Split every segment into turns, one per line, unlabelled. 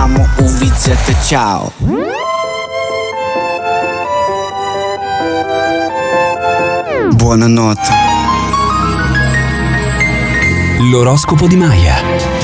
amo UV7, ciao. Buonanotte.
L'oroscopo di Maya.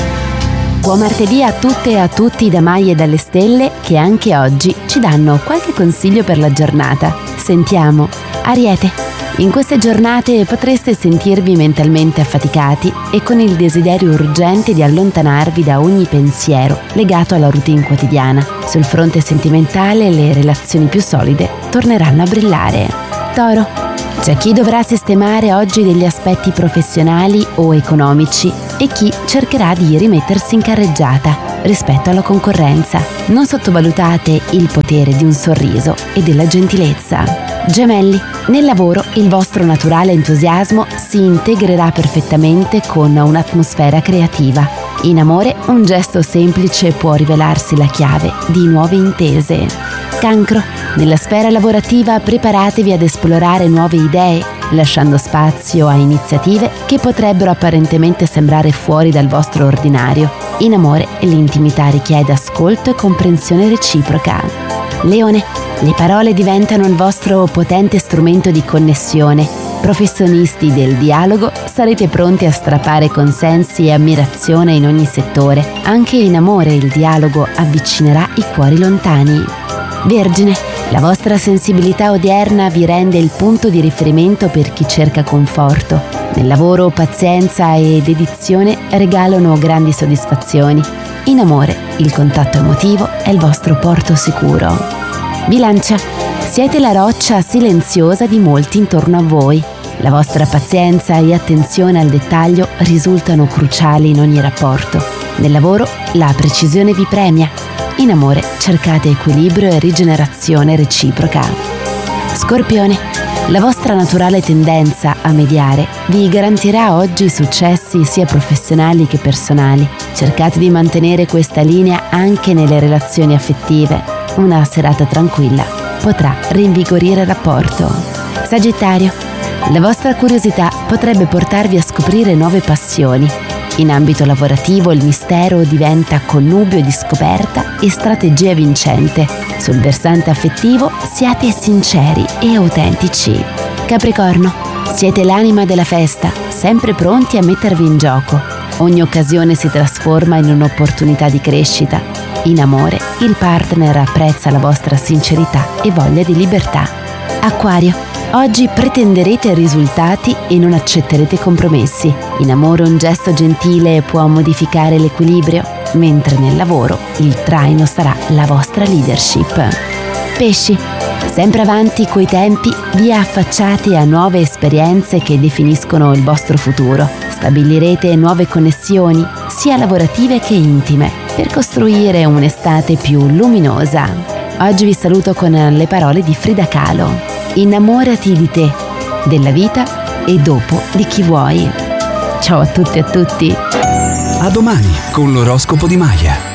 Buon martedì a tutte e a tutti da Maya e dalle stelle, che anche oggi ci danno qualche consiglio per la giornata. Sentiamo. Ariete. In queste giornate potreste sentirvi mentalmente affaticati e con il desiderio urgente di allontanarvi da ogni pensiero legato alla routine quotidiana. Sul fronte sentimentale le relazioni più solide torneranno a brillare. Toro. C'è chi dovrà sistemare oggi degli aspetti professionali o economici e chi cercherà di rimettersi in carreggiata rispetto alla concorrenza. Non sottovalutate il potere di un sorriso e della gentilezza. Gemelli, nel lavoro il vostro naturale entusiasmo si integrerà perfettamente con un'atmosfera creativa. In amore un gesto semplice può rivelarsi la chiave di nuove intese. Cancro, nella sfera lavorativa preparatevi ad esplorare nuove idee, lasciando spazio a iniziative che potrebbero apparentemente sembrare fuori dal vostro ordinario. In amore l'intimità richiede ascolto e comprensione reciproca. Leone, le parole diventano il vostro potente strumento di connessione. Professionisti del dialogo, sarete pronti a strappare consensi e ammirazione in ogni settore. Anche in amore il dialogo avvicinerà i cuori lontani. Vergine, la vostra sensibilità odierna vi rende il punto di riferimento per chi cerca conforto. Nel lavoro pazienza e dedizione regalano grandi soddisfazioni. In amore il contatto emotivo è il vostro porto sicuro. Bilancia, siete la roccia silenziosa di molti intorno a voi. La vostra pazienza e attenzione al dettaglio risultano cruciali in ogni rapporto. Nel lavoro la precisione vi premia. In amore cercate equilibrio e rigenerazione reciproca. Scorpione, la vostra naturale tendenza a mediare vi garantirà oggi successi sia professionali che personali. Cercate di mantenere questa linea anche nelle relazioni affettive. Una serata tranquilla potrà rinvigorire il rapporto. Sagittario, la vostra curiosità potrebbe portarvi a scoprire nuove passioni. In ambito lavorativo il mistero diventa connubio di scoperta e strategia vincente. Sul versante affettivo siate sinceri e autentici. Capricorno, siete l'anima della festa, sempre pronti a mettervi in gioco. Ogni occasione si trasforma in un'opportunità di crescita. In amore il partner apprezza la vostra sincerità e voglia di libertà. Acquario, oggi pretenderete risultati e non accetterete compromessi. In amore un gesto gentile può modificare l'equilibrio, mentre nel lavoro il traino sarà la vostra leadership. Pesci, sempre avanti coi tempi, vi affacciate a nuove esperienze che definiscono il vostro futuro. Stabilirete nuove connessioni, sia lavorative che intime, per costruire un'estate più luminosa. Oggi vi saluto con le parole di Frida Kahlo. Innamorati di te, della vita e dopo di chi vuoi. Ciao a tutti e a tutti.
A domani con l'oroscopo di Maya.